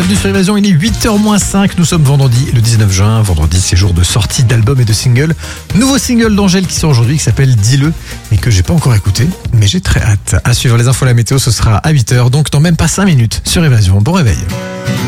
Bienvenue sur Évasion, il est 8h-5, nous sommes vendredi le 19 juin. Vendredi, c'est jour de sortie d'albums et de singles. Nouveau single d'Angèle qui sort aujourd'hui qui s'appelle Dis-le et que j'ai pas encore écouté, mais j'ai très hâte. À suivre les infos, la météo, ce sera à 8h, donc dans même pas 5 minutes sur Évasion. Bon réveil.